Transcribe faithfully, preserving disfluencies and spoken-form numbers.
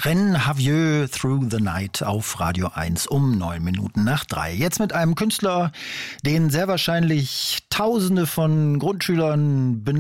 Rennen Havieux Through the Night auf Radio eins um neun Minuten nach drei. Jetzt mit einem Künstler, den sehr wahrscheinlich Tausende von Grundschülern benannt